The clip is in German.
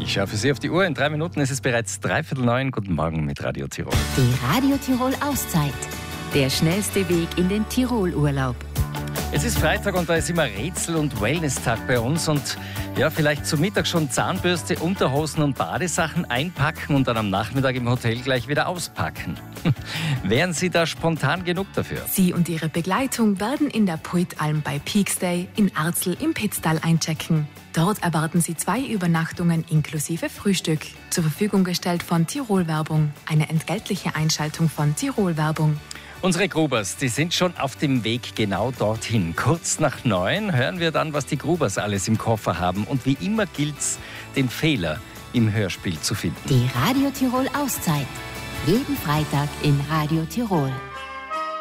Ich schaue für Sie auf die Uhr. In 3 Minuten ist es bereits 8:45. Guten Morgen mit Radio Tirol. Die Radio Tirol Auszeit. Der schnellste Weg in den Tirolurlaub. Es ist Freitag und da ist immer Rätsel- und Wellness-Tag bei uns. Und ja, vielleicht zum Mittag schon Zahnbürste, Unterhosen und Badesachen einpacken und dann am Nachmittag im Hotel gleich wieder auspacken. Wären Sie da spontan genug dafür? Sie und Ihre Begleitung werden in der Puitalm bei Peaksday in Arzl im Pitztal einchecken. Dort erwarten Sie 2 Übernachtungen inklusive Frühstück. Zur Verfügung gestellt von Tirol Werbung. Eine entgeltliche Einschaltung von Tirol Werbung. Unsere Grubers, die sind schon auf dem Weg genau dorthin. Kurz nach 9 hören wir dann, was die Grubers alles im Koffer haben. Und wie immer gilt's, den Fehler im Hörspiel zu finden. Die Radio Tirol Auszeit. Jeden Freitag in Radio Tirol.